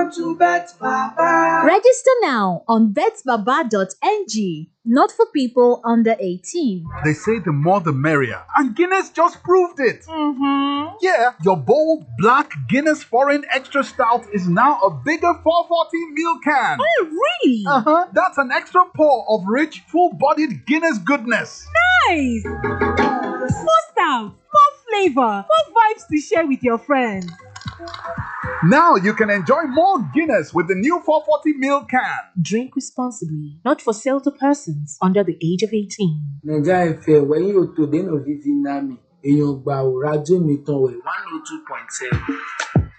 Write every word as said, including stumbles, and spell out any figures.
Welcome to Bet Baba. Register now on bet baba dot n g. Not for people under eighteen. They say the more the merrier, and Guinness just proved it. Mm-hmm. Yeah, your bold black Guinness Foreign Extra Stout is now a bigger four forty ml can. Oh, really? Uh-huh. That's an extra pour of rich, full-bodied Guinness goodness. Nice! More stout, more flavor, more vibes to share with your friends. Now you can enjoy more Guinness with the new four forty ml can. Drink responsibly. Not for sale to persons under the age of eighteen. Naija F M wẹ̀yìn òtò dènà fífi náà mi èèyàn gbà ò rájò mi tán wẹ̀ one oh two point seven.